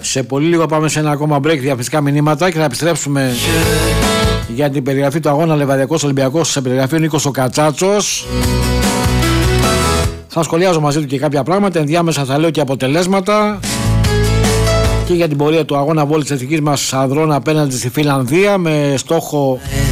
Σε πολύ λίγο πάμε σε ένα ακόμα break, διαφημιστικά μηνύματα, και θα επιστρέψουμε για την περιγραφή του αγώνα Λεβαδιακός Ολυμπιακός. Σε περιγραφή ο Νίκος ο Κατσάτσος. Θα σχολιάζω μαζί του και κάποια πράγματα, ενδιάμεσα θα λέω και αποτελέσματα και για την πορεία του αγώνα βόλης της εθνικής μας ανδρών απέναντι στη Φιλανδία, με στόχο